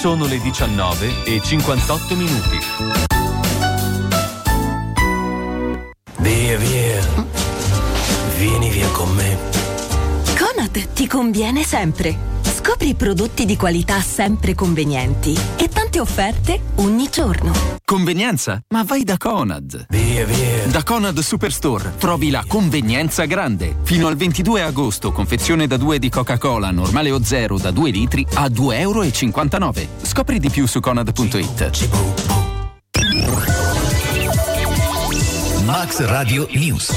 Sono le 19:58. Via, vieni via con me. Conad ti conviene sempre. Scopri prodotti di qualità sempre convenienti e tante offerte ogni giorno. Convenienza? Ma vai da Conad. Via. Da Conad Superstore trovi la convenienza grande. Fino al 22 agosto, confezione da 2 di Coca-Cola normale o zero da 2 litri a €2,59. Scopri di più su conad.it. Max Radio News.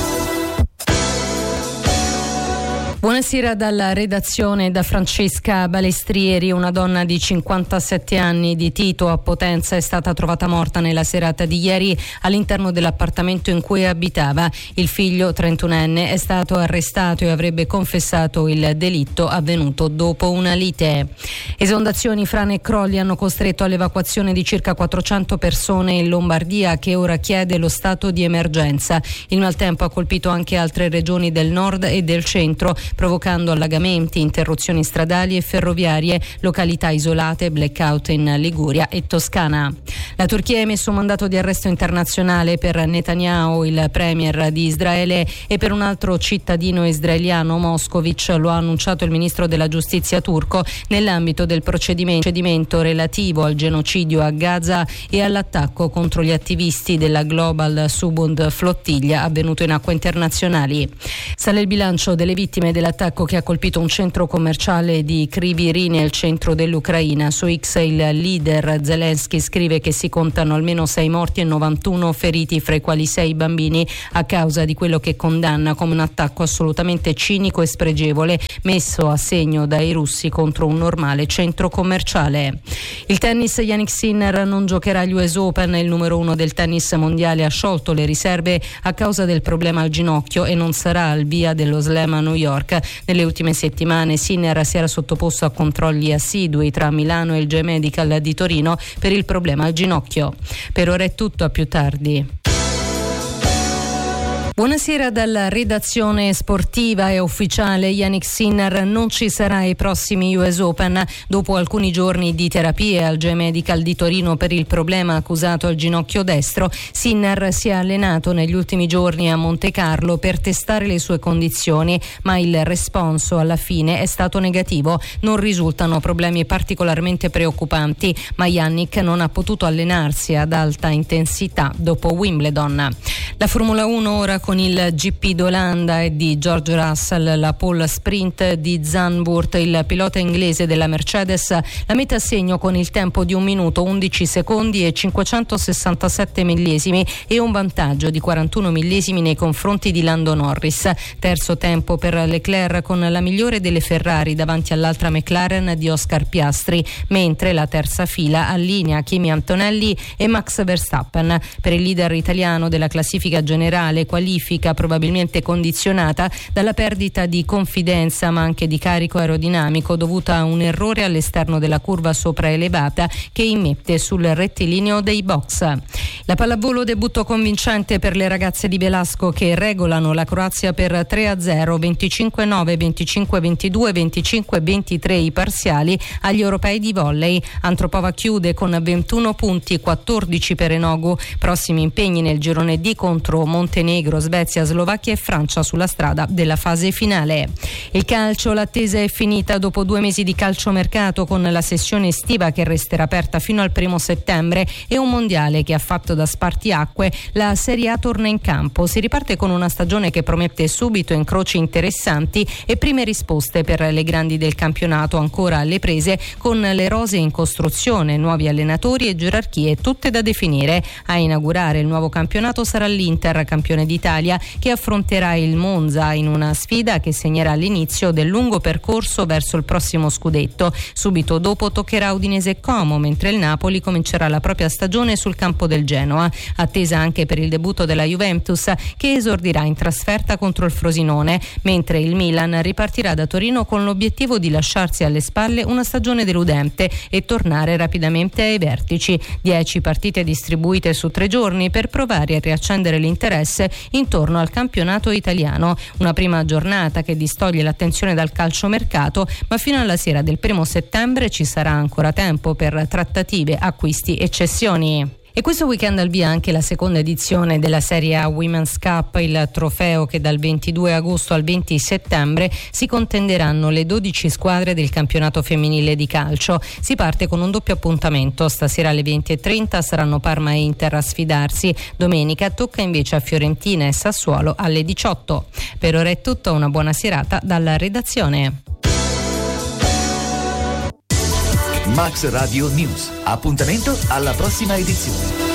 Buonasera dalla redazione, da Francesca Balestrieri. Una donna di 57 anni di Tito a Potenza è stata trovata morta nella serata di ieri all'interno dell'appartamento in cui abitava. Il figlio 31enne è stato arrestato e avrebbe confessato il delitto avvenuto dopo una lite. Esondazioni, frane e crolli hanno costretto all'evacuazione di circa 400 persone in Lombardia, che ora chiede lo stato di emergenza. Il maltempo ha colpito anche altre regioni del nord e del centro, provocando allagamenti, interruzioni stradali e ferroviarie, località isolate, blackout in Liguria e Toscana. La Turchia ha emesso un mandato di arresto internazionale per Netanyahu, il premier di Israele, e per un altro cittadino israeliano, Moscovic. Lo ha annunciato il ministro della giustizia turco nell'ambito del procedimento relativo al genocidio a Gaza e all'attacco contro gli attivisti della Global Subund Flottiglia avvenuto in acque internazionali. Sale il bilancio delle vittime dell'attacco che ha colpito un centro commerciale di Kryvyi Rih nel centro dell'Ucraina. Su X il leader Zelensky scrive che si contano almeno 6 morti e 91 feriti, fra i quali 6 bambini, a causa di quello che condanna come un attacco assolutamente cinico e spregevole messo a segno dai russi contro un normale centro commerciale. Il tennis, Jannik Sinner non giocherà agli US Open. Il numero 1 del tennis mondiale ha sciolto le riserve a causa del problema al ginocchio e non sarà al via dello Slam a New York. Nelle ultime settimane Sinner si era sottoposto a controlli assidui tra Milano e il G-Medical di Torino per il problema al ginocchio. Per ora è tutto, a più tardi. Buonasera dalla redazione sportiva. È ufficiale, Jannik Sinner non ci sarà ai prossimi US Open. Dopo alcuni giorni di terapie al G-Medical di Torino per il problema accusato al ginocchio destro, Sinner si è allenato negli ultimi giorni a Monte Carlo per testare le sue condizioni, ma il responso alla fine è stato negativo. Non risultano problemi particolarmente preoccupanti, ma Jannik non ha potuto allenarsi ad alta intensità dopo Wimbledon. La Formula 1 ora con il GP d'Olanda e di George Russell, la pole sprint di Zandvoort, il pilota inglese della Mercedes, la mette a segno con il tempo di 1 minuto 11 secondi e 567 millesimi e un vantaggio di 41 millesimi nei confronti di Lando Norris. Terzo tempo per Leclerc con la migliore delle Ferrari davanti all'altra McLaren di Oscar Piastri, mentre la terza fila allinea Kimi Antonelli e Max Verstappen. Per il leader italiano della classifica generale, qualifica probabilmente condizionata dalla perdita di confidenza ma anche di carico aerodinamico dovuta a un errore all'esterno della curva sopraelevata che immette sul rettilineo dei box. La pallavolo, debutto convincente per le ragazze di Velasco che regolano la Croazia per 3-0, 25-9, 25-22, 25-23 i parziali agli europei di volley. Antropova chiude con 21 punti, 14 per Enogu. Prossimi impegni nel girone D contro Montenegro, Svezia, Slovacchia e Francia sulla strada della fase finale. Il calcio, l'attesa è finita dopo 2 mesi di calciomercato con la sessione estiva che resterà aperta fino al 1 settembre e un mondiale che ha fatto da spartiacque. La Serie A torna in campo, si riparte con una stagione che promette subito incroci interessanti e prime risposte per le grandi del campionato ancora alle prese, con le rose in costruzione, nuovi allenatori e gerarchie tutte da definire. A inaugurare il nuovo campionato sarà l'Inter, campione d'Italia, che affronterà il Monza in una sfida che segnerà l'inizio del lungo percorso verso il prossimo scudetto. Subito dopo toccherà Udinese e Como, mentre il Napoli comincerà la propria stagione sul campo del Genoa. Attesa anche per il debutto della Juventus, che esordirà in trasferta contro il Frosinone, mentre il Milan ripartirà da Torino con l'obiettivo di lasciarsi alle spalle una stagione deludente e tornare rapidamente ai vertici. 10 partite distribuite su 3 giorni per provare a riaccendere l'interesse in intorno al campionato italiano. Una prima giornata che distoglie l'attenzione dal calciomercato, ma fino alla sera del 1 settembre ci sarà ancora tempo per trattative, acquisti e cessioni. E questo weekend al via anche la seconda edizione della Serie A Women's Cup, il trofeo che dal 22 agosto al 20 settembre si contenderanno le 12 squadre del campionato femminile di calcio. Si parte con un doppio appuntamento. Stasera alle 20:30 saranno Parma e Inter a sfidarsi. Domenica tocca invece a Fiorentina e Sassuolo alle 18. Per ora è tutto, una buona serata dalla redazione. Max Radio News. Appuntamento alla prossima edizione.